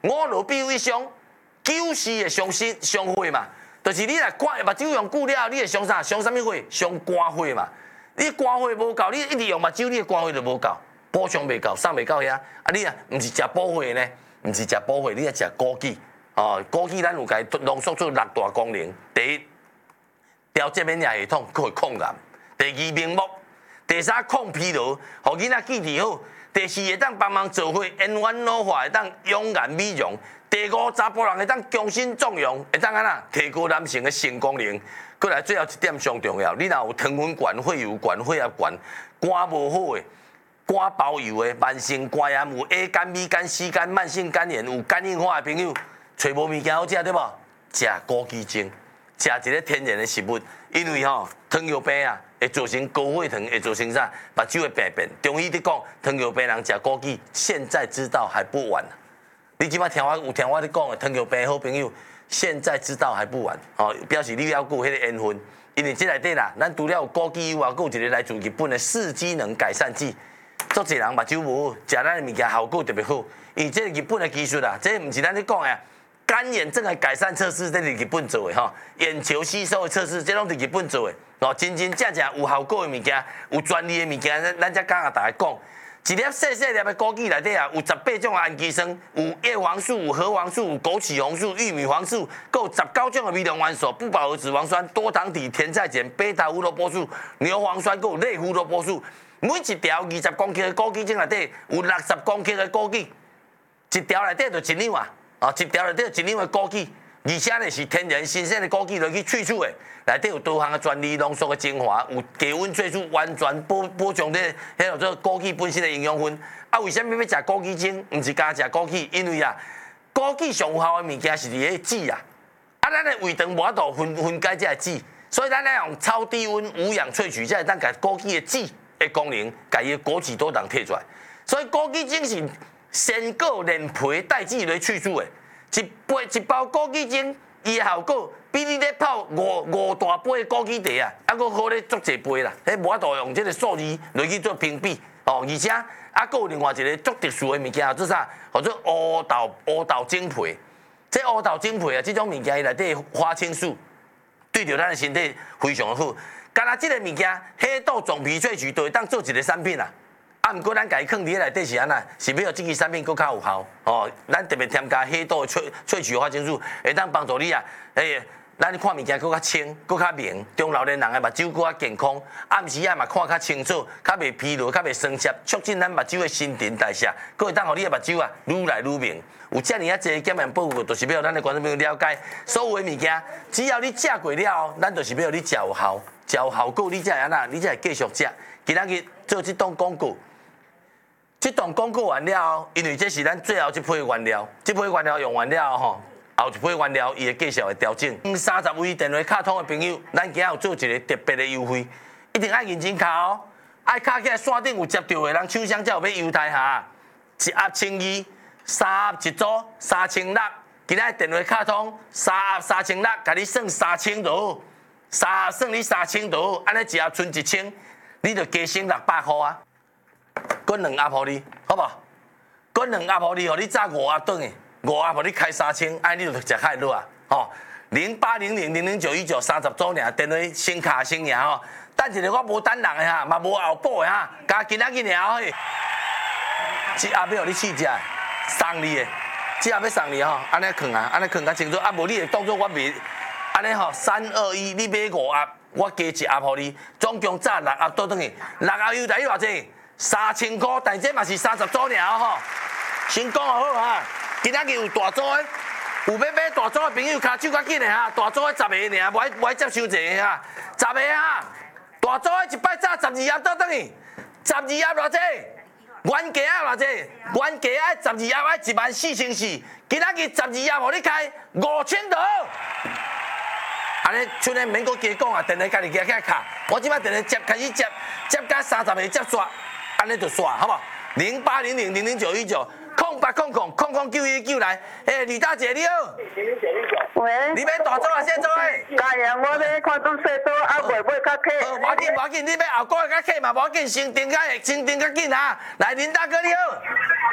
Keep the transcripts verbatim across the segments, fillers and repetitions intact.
五路比以上，九四会上新上火嘛。就是你来看目睭用久了，你会上啥？上啥物火？上肝火嘛。你肝火无够，你一直用目睭，你的肝火就无够，补充袂够，送袂到遐。啊，你啊，毋是食补火呢，毋是食补火，你啊食枸杞。哦，枸杞咱有甲伊浓缩出六大功能。第一，调节免疫系统，可以抗癌。第二，明目。第三，抗疲劳，互囡仔记忆好。第四，会当帮忙做伙延缓老化，会当养颜美容。第五，查甫人会当强身壮阳，会当安那提高男性的性功能。过来最后一点上重要，你若有糖分悬、血油悬、血压悬、肝无好的、肝包油的、慢性肝炎有 A 肝、B 肝、C 肝、慢性肝炎有肝硬化的朋友，找无物件好食对无？食枸杞精，食一个天然的食物，因为吼糖尿病啊会造成高血糖，会造成啥？目睭会病变。中医伫讲，糖尿病人食枸杞，现在知道还不晚。你即摆听我有听我伫讲的糖尿病好朋友。现在知道还不晚，哦，表示你要顾迄个缘分，因为这内底啦，咱除了有枸杞以外，还有一个来自日本的四机能改善剂，足侪人目睭无好，食咱的物件效果特别好，因为这是日本的技术啦，这毋是咱咧讲的，干眼症的改善测试，这是日本做的吼，眼球吸收的测试，这拢是日本做的，哦，真真正正有效果的物件，有专利的物件，咱咱才敢甲大家讲。一粒细细粒的枸杞内底啊，有十八种氨基酸，有叶黄素、有核黄素、有枸杞红素、玉米黄素，还有十九种的微量元素，不饱和脂肪酸、多糖体、甜菜碱、贝塔胡萝卜素、牛磺酸，还有类胡萝卜素。每一条二十公克的枸杞精内底有六十公克的枸杞，一条内底就一两啊，啊，一条内底就一两的枸杞，而且呢是天然新鲜的枸杞落去萃取的。内底有多项的专利浓缩的精华，有低温萃取，完全补补充的迄个做枸杞本身的营养分。啊，为什么要食枸杞精？毋是干食枸杞，因为啊，枸杞上有效的物件是伫个籽啊。啊，咱的胃肠无法度分分解这个籽，所以咱要用超低温无氧萃取，才会当甲枸杞的籽的功能，甲伊的果脂多糖摕出来。所以枸杞精是鲜果连皮带籽来萃取的，一杯一包枸杞精。伊的效果比你咧泡五五大杯枸杞茶啊，还佫好咧足侪杯啦。迄无法度用这个数字来去做评比哦。而且啊，佫有另外一个足特殊的物件，做啥？叫做乌豆乌豆精皮。这乌豆精皮啊，这种物件伊内底花青素对着咱的身体非常好。干那这个物件，黑豆种皮萃取就会当做一个产品啦。啊，毋过咱家己放伫咧内底是安那，是要这支产品更较有效哦。咱特别添加黑豆萃萃取花青素，会当帮助你啊，诶，咱看物件更较清、更较明，中老年人的目睭更较健康。暗时啊嘛看较清楚，较袂疲劳，较袂酸涩，促进咱目睭的新陈代谢，佫会当互你的目睭啊愈来愈明。有遮尔啊侪检验报告，就是要咱的观众朋友了解，所有的物件，只要你食过了，咱就是要你食有效，食有效果，你才会安那，你才会继续食。今仔日做这档广告。这段广告完了后，因为这是咱最后一批原料，这批原料用完了后，后一批原料伊会继续会调整。三十位电话卡通的朋友，咱今日有做一个特别的优惠，一定爱认真卡哦，爱卡起来线顶有接到的人，厂商才有要优待下。一盒千二，三盒一组三千六，今仔电话卡通三盒三千六，甲你算三千就好，三盒算你三千就好，安尼一盒剩一千，你就加省六百块啊。滚两盒互你，好不好？滚两盒互你，互你炸五盒顿的，五盒互你开三千，安尼你就食较落啊！吼，零八零零零零九一九三十组尔，电话先卡先赢吼。等一下我无等人的哈，嘛无后补的哈，加今仔日尔嘿。这盒要互你试食，送你的，这盒要送你吼，安尼藏啊，安尼藏较清楚，啊无你会当作我袂，安尼吼三二一，你买五盒，我加一盒互你，总共炸六盒倒转去，六盒优待偌济？三千块，但这嘛是三十组尔吼。先讲好哈，今仔日有大组的，有要买大组的朋友，骹手较紧的哈。大组的十个尔，无爱无爱接伤济个哈。十个哈，大组的一摆炸十二盒倒转去，十二盒偌济？原价啊偌济？原价爱十二盒爱一万四千四，今仔日十二盒互你开五千就好。安尼，像恁免阁加讲啊，电话家己加起来卡，我即摆电话接开始接，接到三十个接煞。安尼就煞，好不好？零八零零零零九一九，空八空空空空九一九来。诶，吕大姐你好。 喂。 你要大组啊，小组诶？ 家人，我要看做小组，啊，袂买较客。 好，无要紧，无要紧，你要后个月较客嘛，无要紧，先订较先订较紧啊。来，林大哥你好。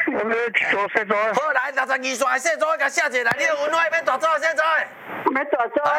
有没有做细组？ 好来，六十二岁的细组，甲写一下来，你有文化要大组的细组的。 要大组